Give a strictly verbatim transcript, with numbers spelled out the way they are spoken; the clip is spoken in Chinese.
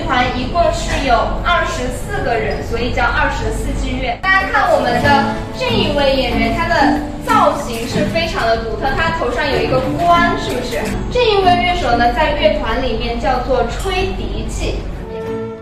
团一共是有二十四个人，所以叫二十四季乐。大家看我们的这一位演员，他的造型是非常的独特，他头上有一个冠，是不是？这一位乐手呢，在乐团里面叫做吹笛器。